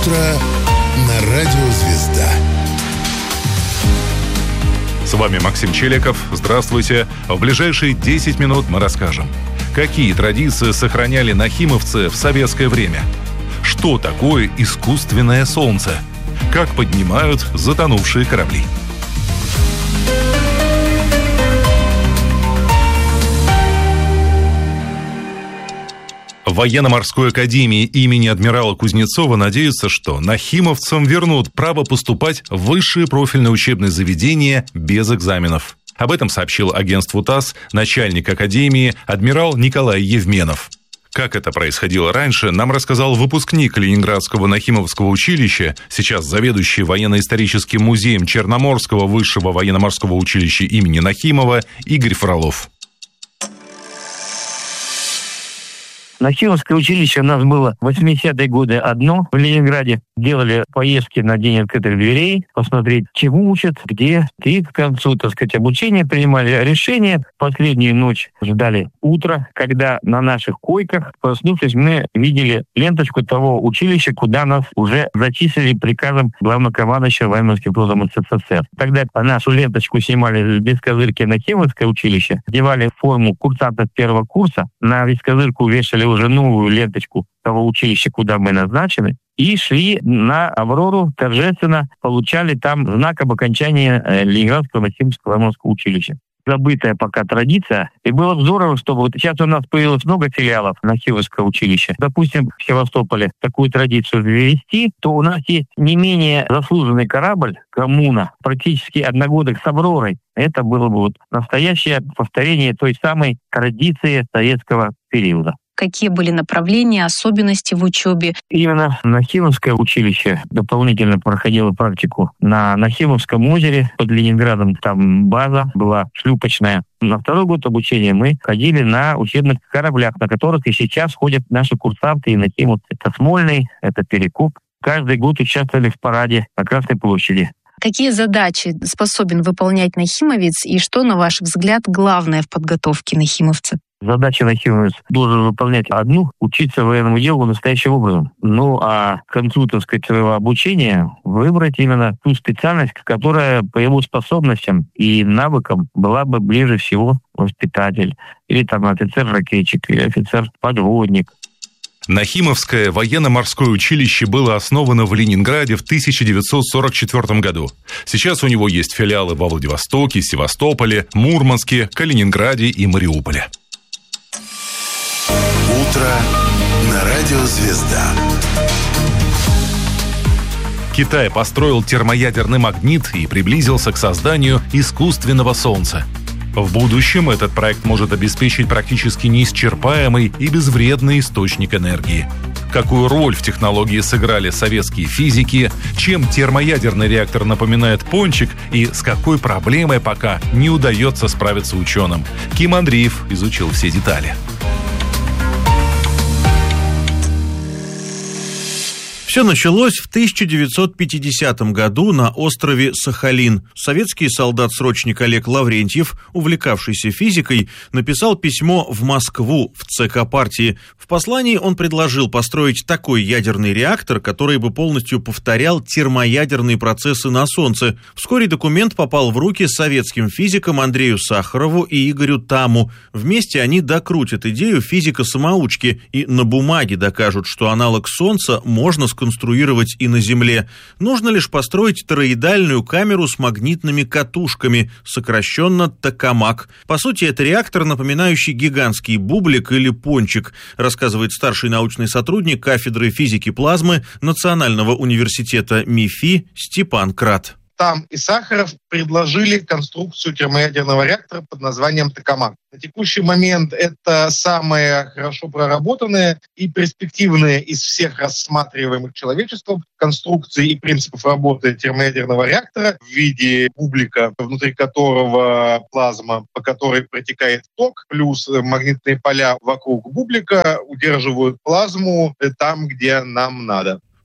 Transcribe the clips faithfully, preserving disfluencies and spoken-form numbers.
утро на радио «Звезда». С вами Максим Челиков. Здравствуйте. В ближайшие десять минут мы расскажем, какие традиции сохраняли нахимовцы в советское время, что такое искусственное солнце, как поднимают затонувшие корабли. В военно-морской академии имени адмирала Кузнецова надеются, что нахимовцам вернут право поступать в высшие профильные учебные заведения без экзаменов. Об этом сообщил агентству ТАСС начальник академии адмирал Николай Евменов. Как это происходило раньше, нам рассказал выпускник Ленинградского Нахимовского училища, сейчас заведующий военно-историческим музеем Черноморского высшего военно-морского училища имени Нахимова Игорь Фролов. Нахимовское училище у нас было в восьмидесятые годы одно в Ленинграде. Делали поездки на День открытых дверей, посмотреть, чему учат, где. И к концу, так сказать, обучения принимали решение. Последнюю ночь ждали утра, когда на наших койках, проснувшись, мы видели ленточку того училища, куда нас уже зачислили приказом главнокомандующего военно-морским флотом СССР. Тогда нашу ленточку снимали с бескозырки Нахимовское училище, одевали форму курсантов первого курса, на бескозырку вешали уже новую ленточку того училища, куда мы назначены, и шли на «Аврору», торжественно получали там знак об окончании Ленинградского Нахимовского военно-морского училища. Забытая пока традиция. И было бы здорово, чтобы вот сейчас у нас появилось много филиалов Нахимовского училища. Допустим, в Севастополе такую традицию ввести, то у нас есть не менее заслуженный корабль «Коммуна», практически одногодок с «Авророй». Это было бы вот настоящее повторение той самой традиции советского периода. Какие были направления, особенности в учебе? Именно Нахимовское училище дополнительно проходило практику на Нахимовском озере под Ленинградом. Там база была шлюпочная. На второй год обучения мы ходили на учебных кораблях, на которых и сейчас ходят наши курсанты и нахимовцы. Это Смольный, это Перекуп. Каждый год участвовали в параде на Красной площади. Какие задачи способен выполнять нахимовец и что, на ваш взгляд, главное в подготовке нахимовца? Задача нахимовец должен выполнять одну – учиться военному делу настоящим образом. Ну, а к концу, так сказать, своего обучения выбрать именно ту специальность, которая по его способностям и навыкам была бы ближе всего воспитатель. Или там офицер-ракетчик, или офицер-подводник. Нахимовское военно-морское училище было основано в Ленинграде в тысяча девятьсот сорок четвёртом году. Сейчас у него есть филиалы во Владивостоке, Севастополе, Мурманске, Калининграде и Мариуполе. Утро на радио «Звезда». Китай построил термоядерный магнит и приблизился к созданию искусственного солнца. В будущем этот проект может обеспечить практически неисчерпаемый и безвредный источник энергии. Какую роль в технологии сыграли советские физики, чем термоядерный реактор напоминает пончик и с какой проблемой пока не удается справиться ученым. Ким Андреев изучил все детали. Все началось в тысяча девятьсот пятидесятом году на острове Сахалин. Советский солдат-срочник Олег Лаврентьев, увлекавшийся физикой, написал письмо в Москву, в ЦК партии. В послании он предложил построить такой ядерный реактор, который бы полностью повторял термоядерные процессы на Солнце. Вскоре документ попал в руки советским физикам Андрею Сахарову и Игорю Таму. Вместе они докрутят идею физика-самоучки и на бумаге докажут, что аналог Солнца можно сконструировать и на Земле. Нужно лишь построить тороидальную камеру с магнитными катушками, сокращенно токамак. По сути, это реактор, напоминающий гигантский бублик или пончик, рассказывает старший научный сотрудник кафедры физики плазмы Национального университета МИФИ Степан Крат. Там и Сахаров предложили конструкцию термоядерного реактора под названием токамак. На текущий момент это самая хорошо проработанная и перспективная из всех рассматриваемых человечеством конструкций и принципов работы термоядерного реактора в виде бублика, внутри которого плазма, по которой протекает ток, плюс магнитные поля вокруг бублика удерживают плазму там, где нам надо.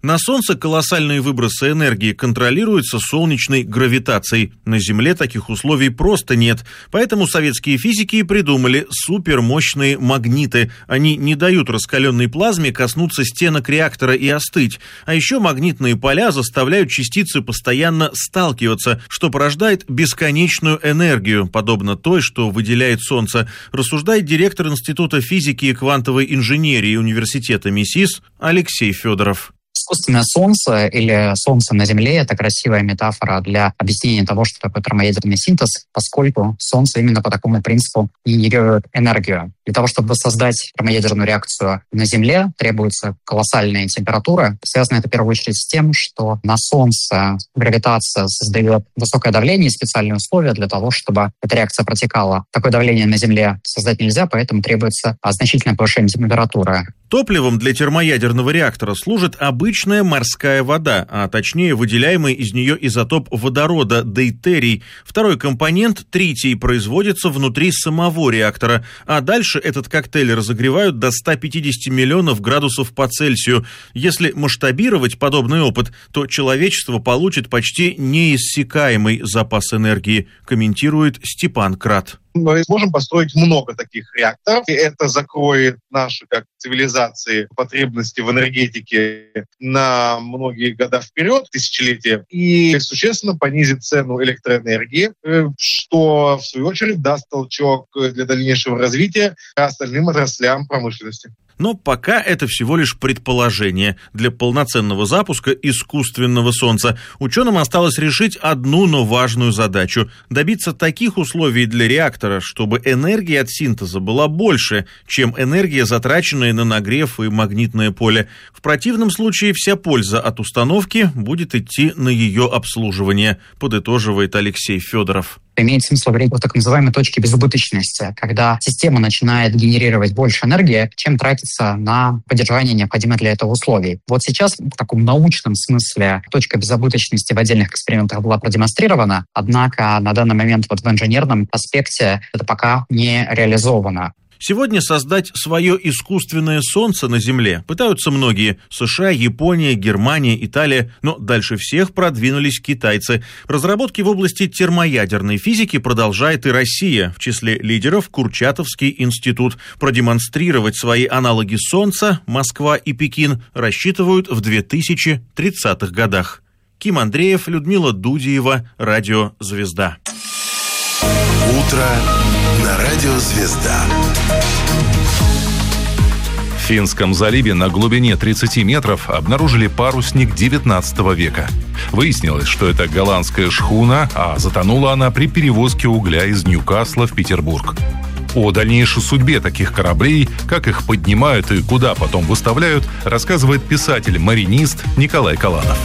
На Солнце колоссальные выбросы энергии контролируются солнечной гравитацией. На Земле таких условий просто нет. Поэтому советские физики и придумали супермощные магниты. Они не дают раскаленной плазме коснуться стенок реактора и остыть. А еще магнитные поля заставляют частицы постоянно сталкиваться, что порождает бесконечную энергию, подобно той, что выделяет Солнце, рассуждает директор Института физики и квантовой инженерии Университета МИСИС Алексей Федоров. Искусственное Солнце или Солнце на Земле — это красивая метафора для объяснения того, что такое термоядерный синтез, поскольку Солнце именно по такому принципу генерирует энергию. Для того, чтобы создать термоядерную реакцию на Земле, требуется колоссальная температура. Связано это в первую очередь с тем, что на Солнце гравитация создает высокое давление и специальные условия для того, чтобы эта реакция протекала. Такое давление на Земле создать нельзя, поэтому требуется значительное повышение температуры. Топливом для термоядерного реактора служит обычная морская вода, а точнее выделяемый из нее изотоп водорода дейтерий. Второй компонент, тритий, производится внутри самого реактора, а дальше этот коктейль разогревают до ста пятидесяти миллионов градусов по Цельсию. Если масштабировать подобный опыт, то человечество получит почти неиссякаемый запас энергии, комментирует Степан Крат. Мы сможем построить много таких реакторов, и это закроет наши, как цивилизации, потребности в энергетике на многие года вперед, тысячелетия, и существенно понизит цену электроэнергии, что, в свою очередь, даст толчок для дальнейшего развития остальным отраслям промышленности. Но пока это всего лишь предположение. Для полноценного запуска искусственного Солнца ученым осталось решить одну, но важную задачу – добиться таких условий для реактора, чтобы энергия от синтеза была больше, чем энергия, затраченная на нагрев и магнитное поле. В противном случае вся польза от установки будет идти на ее обслуживание, подытоживает Алексей Федоров. Имеет смысл говорить о так называемой точке безубыточности, когда система начинает генерировать больше энергии, чем тратится на поддержание необходимых для этого условий. Вот сейчас в таком научном смысле точка безубыточности в отдельных экспериментах была продемонстрирована, однако на данный момент вот в инженерном аспекте это пока не реализовано. Сегодня создать свое искусственное Солнце на Земле пытаются многие – США, Япония, Германия, Италия, но дальше всех продвинулись китайцы. Разработки в области термоядерной физики продолжает и Россия, в числе лидеров Курчатовский институт. Продемонстрировать свои аналоги Солнца Москва и Пекин рассчитывают в две тысячи тридцатых годах. Ким Андреев, Людмила Дудиева, Радио «Звезда». Утро на Радио «Звезда». В Финском заливе на глубине тридцати метров обнаружили парусник девятнадцатого века. Выяснилось, что это голландская шхуна, а затонула она при перевозке угля из Ньюкасла в Петербург. О дальнейшей судьбе таких кораблей, как их поднимают и куда потом выставляют, рассказывает писатель-маринист Николай Каланов.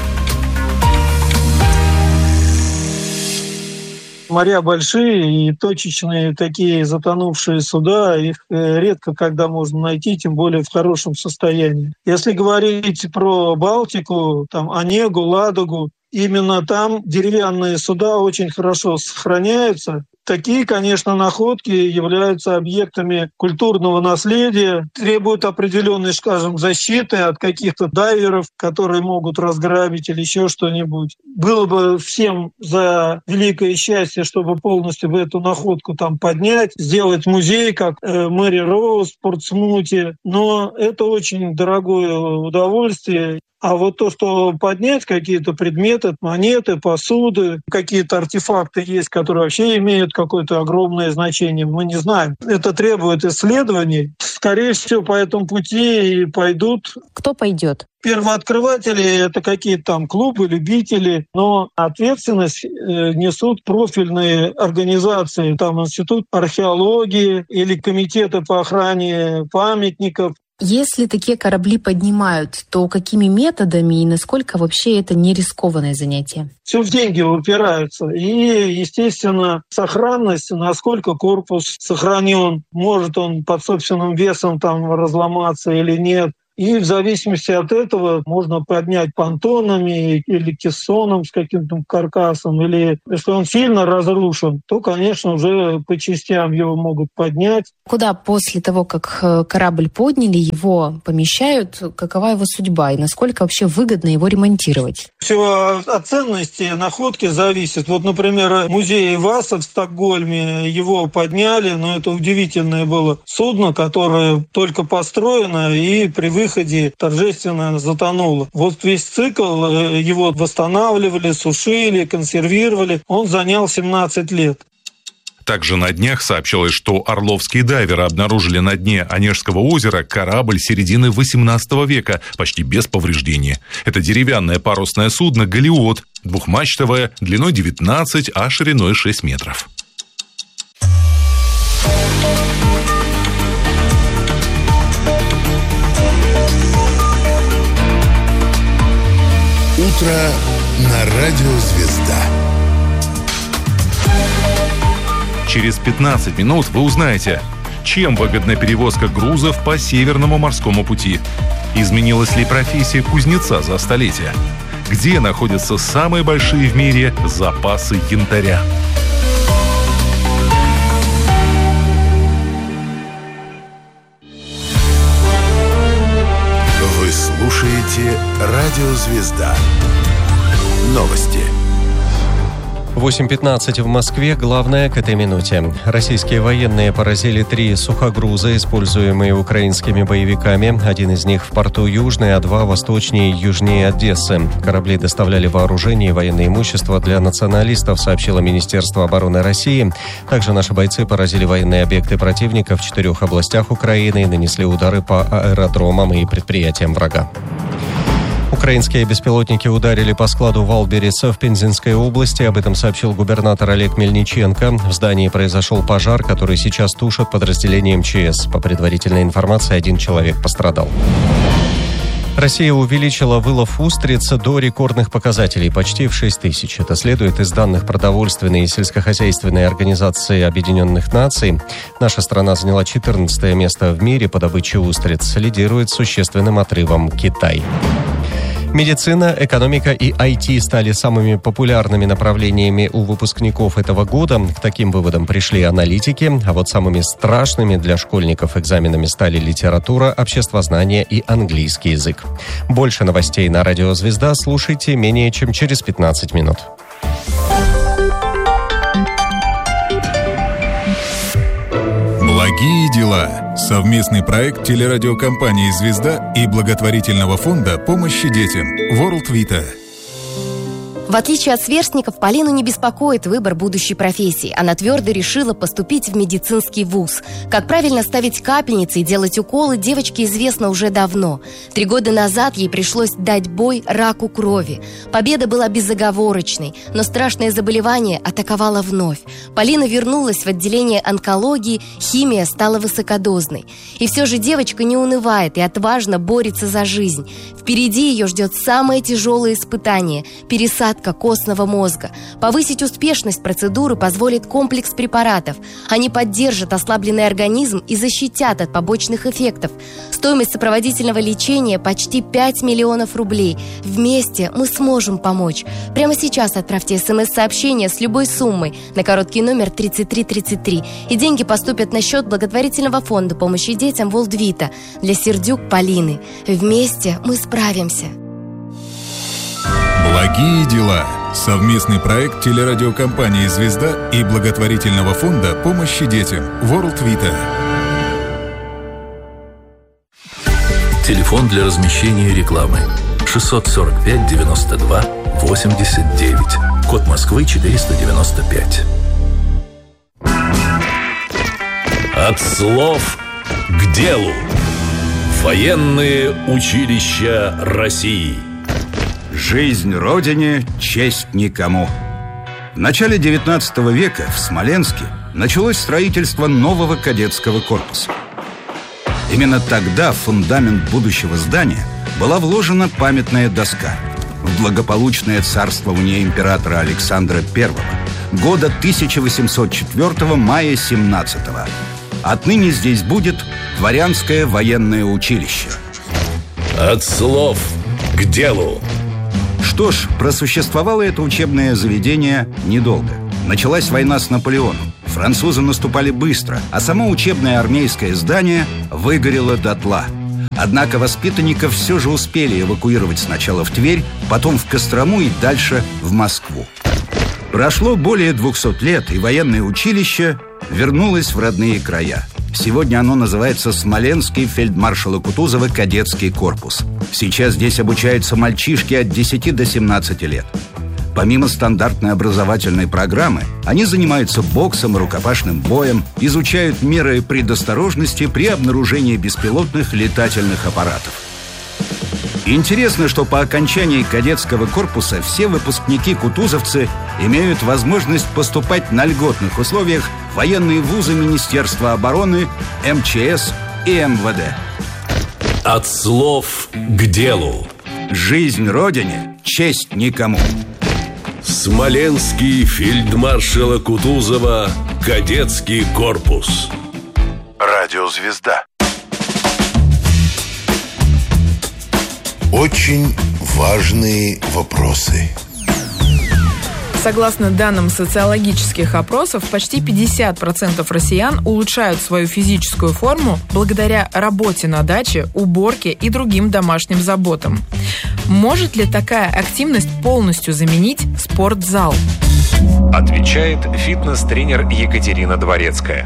Моря большие и точечные такие затонувшие суда, их редко когда можно найти, тем более в хорошем состоянии. Если говорить про Балтику, там Онегу, Ладогу, именно там деревянные суда очень хорошо сохраняются. Такие, конечно, находки являются объектами культурного наследия, требуют определенной, скажем, защиты от каких-то дайверов, которые могут разграбить или еще что-нибудь. Было бы всем за великое счастье, чтобы полностью эту находку там поднять, сделать музей, как э, Мэри Роуз в Портсмуте, но это очень дорогое удовольствие. А вот то, что поднять какие-то предметы, монеты, посуды, какие-то артефакты есть, которые вообще имеют какое-то огромное значение, мы не знаем. Это требует исследований. Скорее всего, по этому пути и пойдут. Кто пойдет? Первооткрыватели — это какие-то там клубы, любители, но ответственность несут профильные организации, там Институт археологии или комитеты по охране памятников. Если такие корабли поднимают, то какими методами и насколько вообще это не рискованное занятие? Все в деньги упираются. И, естественно, сохранность, насколько корпус сохранен, может он под собственным весом там разломаться или нет. И в зависимости от этого можно поднять понтонами или кессоном с каким-то каркасом, или если он сильно разрушен, то, конечно, уже по частям его могут поднять. Куда после того, как корабль подняли, его помещают, какова его судьба и насколько вообще выгодно его ремонтировать? Все от ценности находки зависит. Вот, например, музей Васа в Стокгольме, его подняли, но это удивительное было судно, которое только построено и при выходе торжественно затонуло. Вот весь цикл, его восстанавливали, сушили, консервировали, он занял семнадцать лет. Также на днях сообщалось, что орловские дайверы обнаружили на дне Онежского озера корабль середины восемнадцатого века, почти без повреждений. Это деревянное парусное судно «Галиот», двухмачтовое, длиной девятнадцать, а шириной шесть метров. Утро на радио «Звезда». Через пятнадцать минут вы узнаете, чем выгодна перевозка грузов по Северному морскому пути, изменилась ли профессия кузнеца за столетие, где находятся самые большие в мире запасы янтаря. Вы слушаете радио «Звезда». Новости. восемь пятнадцать в Москве. Главное к этой минуте. Российские военные поразили три сухогруза, используемые украинскими боевиками. Один из них в порту Южный, а два восточнее и южнее Одессы. Корабли доставляли вооружение и военное имущество для националистов, сообщило Министерство обороны России. Также наши бойцы поразили военные объекты противника в четырех областях Украины и нанесли удары по аэродромам и предприятиям врага. Украинские беспилотники ударили по складу Валбериса в Пензенской области. Об этом сообщил губернатор Олег Мельниченко. В здании произошел пожар, который сейчас тушат подразделения эм че эс. По предварительной информации, один человек пострадал. Россия увеличила вылов устриц до рекордных показателей, почти в шесть тысяч. Это следует из данных Продовольственной и сельскохозяйственной организации Объединенных Наций. Наша страна заняла четырнадцатое место в мире по добыче устриц. Лидирует с существенным отрывом Китай. Медицина, экономика и ай ти стали самыми популярными направлениями у выпускников этого года. К таким выводам пришли аналитики. А вот самыми страшными для школьников экзаменами стали литература, обществознание и английский язык. Больше новостей на радио «Звезда» слушайте менее чем через пятнадцать минут. Благие дела. Совместный проект телерадиокомпании «Звезда» и благотворительного фонда помощи детям World Vita. В отличие от сверстников, Полину не беспокоит выбор будущей профессии. Она твердо решила поступить в медицинский вуз. Как правильно ставить капельницы и делать уколы, девочке известно уже давно. Три года назад ей пришлось дать бой раку крови. Победа была безоговорочной, но страшное заболевание атаковало вновь. Полина вернулась в отделение онкологии, химия стала высокодозной. И все же девочка не унывает и отважно борется за жизнь. Впереди ее ждет самое тяжелое испытание – пересадка костного мозга. Повысить успешность процедуры позволит комплекс препаратов. Они поддержат ослабленный организм и защитят от побочных эффектов. Стоимость сопроводительного лечения почти пять миллионов рублей. Вместе мы сможем помочь. Прямо сейчас отправьте смс-сообщение с любой суммой на короткий номер тридцать три тридцать три, и деньги поступят на счет благотворительного фонда помощи детям World Vita для Сердюк Полины. Вместе мы справимся. Благие дела. Совместный проект телерадиокомпании «Звезда» и благотворительного фонда помощи детям World Vita. Телефон для размещения рекламы шестьсот сорок пять девяносто два восемьдесят девять. Код Москвы четыреста девяносто пять. От слов к делу. Военные училища России. Жизнь Родине, честь никому. В начале девятнадцатого века в Смоленске началось строительство нового кадетского корпуса. Именно тогда в фундамент будущего здания была вложена памятная доска в благополучное царствование императора Александра Первого года тысяча восемьсот четвёртого, мая семнадцатого. Отныне здесь будет Дворянское военное училище. От слов к делу. Что ж, просуществовало это учебное заведение недолго. Началась война с Наполеоном. Французы наступали быстро, а само учебное армейское здание выгорело дотла. Однако воспитанников все же успели эвакуировать сначала в Тверь, потом в Кострому и дальше в Москву. Прошло более двухсот лет, и военное училище вернулось в родные края. Сегодня оно называется Смоленский фельдмаршала Кутузова кадетский корпус. Сейчас здесь обучаются мальчишки от десяти до семнадцати лет. Помимо стандартной образовательной программы, они занимаются боксом и рукопашным боем, изучают меры предосторожности при обнаружении беспилотных летательных аппаратов. Интересно, что по окончании кадетского корпуса все выпускники-кутузовцы имеют возможность поступать на льготных условиях в военные вузы Министерства обороны, эм че эс и эм вэ дэ. От слов к делу. Жизнь Родине, честь никому. Смоленский фельдмаршала Кутузова кадетский корпус. Радиозвезда. Очень важные вопросы. Согласно данным социологических опросов, почти пятьдесят процентов россиян улучшают свою физическую форму благодаря работе на даче, уборке и другим домашним заботам. Может ли такая активность полностью заменить спортзал? Отвечает фитнес-тренер Екатерина Дворецкая.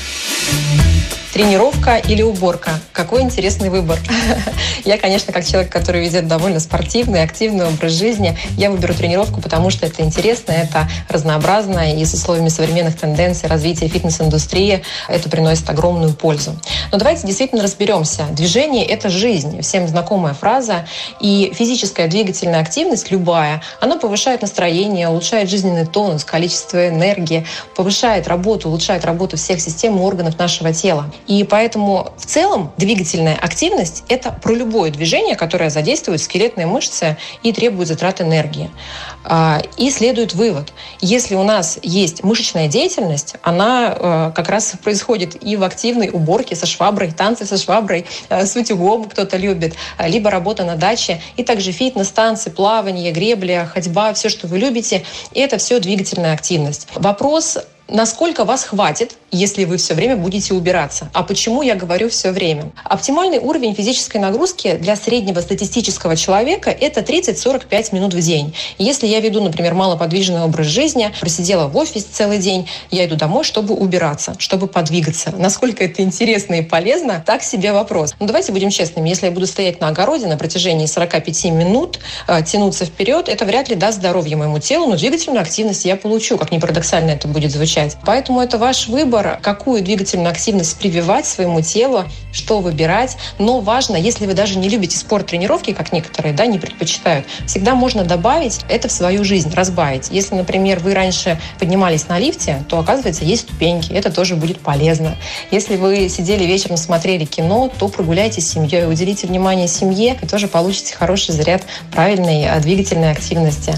Тренировка или уборка? Какой интересный выбор. Я, конечно, как человек, который ведет довольно спортивный, активный образ жизни, я выберу тренировку, потому что это интересно, это разнообразно, и с условиями современных тенденций развития фитнес-индустрии это приносит огромную пользу. Но давайте действительно разберемся. Движение – это жизнь. Всем знакомая фраза. И физическая двигательная активность, любая, она повышает настроение, улучшает жизненный тонус, количество энергии, повышает работу, улучшает работу всех систем и органов нашего тела. И поэтому в целом двигательная активность – это про любое движение, которое задействует скелетные мышцы и требует затрат энергии. И следует вывод. Если у нас есть мышечная деятельность, она как раз происходит и в активной уборке со шваброй, танцы со шваброй, с утюгом кто-то любит, либо работа на даче, и также фитнес, танцы, плавание, гребля, ходьба, все, что вы любите, это все двигательная активность. Вопрос, насколько вас хватит, если вы все время будете убираться. А почему я говорю все время? Оптимальный уровень физической нагрузки для среднего статистического человека – это тридцать-сорок пять минут в день. Если я веду, например, малоподвижный образ жизни, просидела в офисе целый день, я иду домой, чтобы убираться, чтобы подвигаться. Насколько это интересно и полезно, так себе вопрос. Но давайте будем честными. Если я буду стоять на огороде на протяжении сорока пяти минут, тянуться вперед, это вряд ли даст здоровье моему телу, но двигательную активность я получу, как ни парадоксально это будет звучать. Поэтому это ваш выбор, какую двигательную активность прививать своему телу, что выбирать. Но важно, если вы даже не любите спорт-тренировки, как некоторые, да, не предпочитают, всегда можно добавить это в свою жизнь, разбавить. Если, например, вы раньше поднимались на лифте, то, оказывается, есть ступеньки, это тоже будет полезно. Если вы сидели вечером, смотрели кино, то прогуляйтесь с семьей, уделите внимание семье, и тоже получите хороший заряд правильной двигательной активности.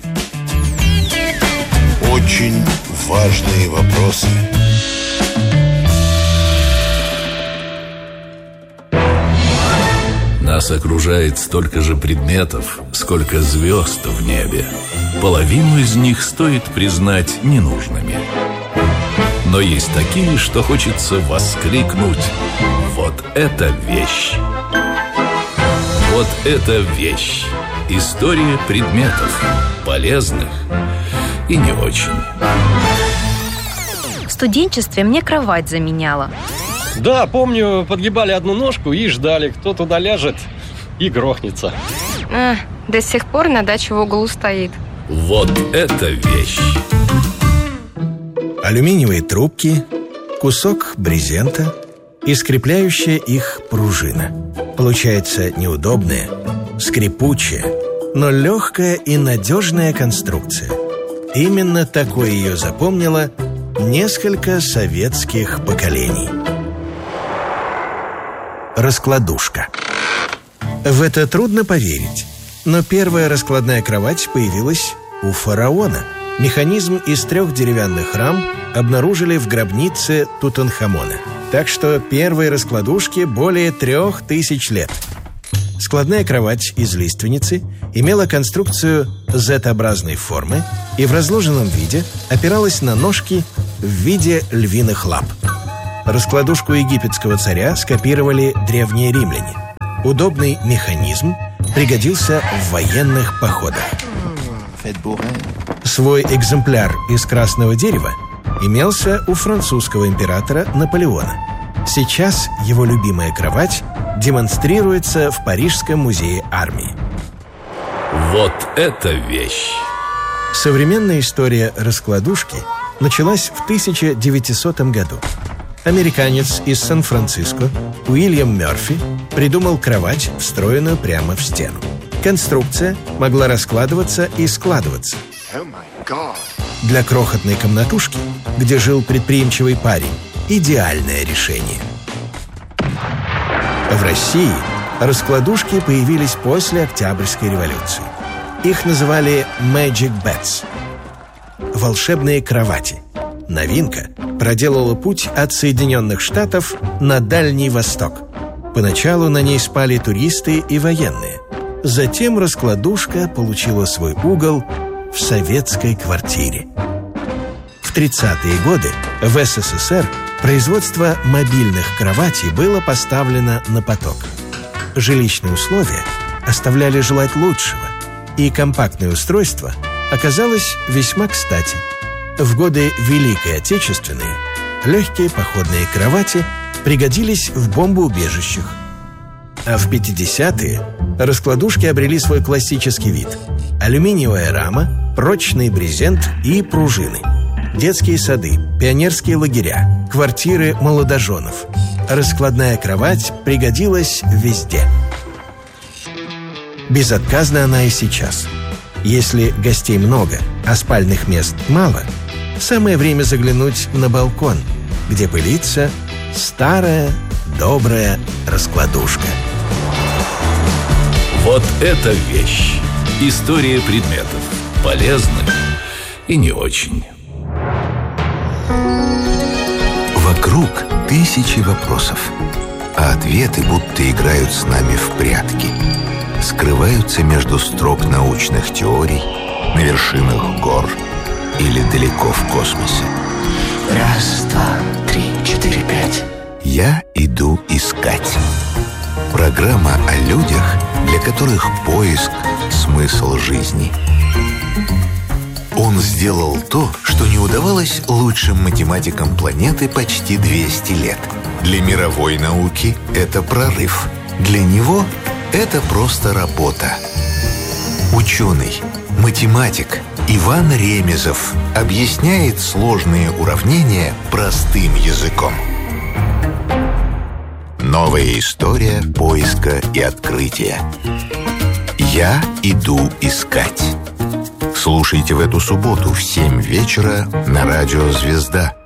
Очень важные вопросы. Нас окружает столько же предметов, сколько звезд в небе. Половину из них стоит признать ненужными. Но есть такие, что хочется воскликнуть: вот это вещь! Вот это вещь! История предметов, полезных и не очень. В студенчестве мне кровать заменяла. Да, помню, подгибали одну ножку и ждали, кто туда ляжет и грохнется. А, до сих пор на даче в углу стоит. Вот это вещь! Алюминиевые трубки, кусок брезента и скрепляющая их пружина. Получается неудобная, скрипучая, но легкая и надежная конструкция. Именно такой ее запомнило несколько советских поколений. Раскладушка. В это трудно поверить, но первая раскладная кровать появилась у фараона. Механизм из трех деревянных рам обнаружили в гробнице Тутанхамона. Так что первой раскладушке более трех тысяч лет. Складная кровать из лиственницы имела конструкцию зет-образной формы и в разложенном виде опиралась на ножки в виде львиных лап. Раскладушку египетского царя скопировали древние римляне. Удобный механизм пригодился в военных походах. Свой экземпляр из красного дерева имелся у французского императора Наполеона. Сейчас его любимая кровать демонстрируется в Парижском музее армии. Вот это вещь! Современная история раскладушки началась в тысяча девятисотом году. Американец из Сан-Франциско Уильям Мёрфи придумал кровать, встроенную прямо в стену. Конструкция могла раскладываться и складываться. Для крохотной комнатушки, где жил предприимчивый парень, идеальное решение. В России раскладушки появились после Октябрьской революции. Их называли Magic Beds – волшебные кровати. Новинка проделала путь от Соединенных Штатов на Дальний Восток. Поначалу на ней спали туристы и военные. Затем раскладушка получила свой угол в советской квартире. В тридцатые годы в эс эс эс эр производство мобильных кроватей было поставлено на поток. Жилищные условия оставляли желать лучшего, и компактное устройство оказалось весьма кстати. В годы Великой Отечественной легкие походные кровати пригодились в бомбоубежищах. А в пятидесятые раскладушки обрели свой классический вид. Алюминиевая рама, прочный брезент и пружины. Детские сады, пионерские лагеря, квартиры молодоженов. Раскладная кровать пригодилась везде. Безотказна она и сейчас. Если гостей много, а спальных мест мало, самое время заглянуть на балкон, где пылится старая добрая раскладушка. Вот это вещь! История предметов. Полезных и не очень. Вокруг тысячи вопросов, а ответы будто играют с нами в прятки. Скрываются между строк научных теорий, на вершинах гор или далеко в космосе. Раз, два, три, четыре, пять. Я иду искать. Программа о людях, для которых поиск – смысл жизни. Он сделал то, что не удавалось лучшим математикам планеты почти двести лет. Для мировой науки это прорыв. Для него это просто работа. Ученый, математик Иван Ремезов объясняет сложные уравнения простым языком. Новая история поиска и открытия. Я иду искать. Слушайте в эту субботу в семь вечера на радио «Звезда».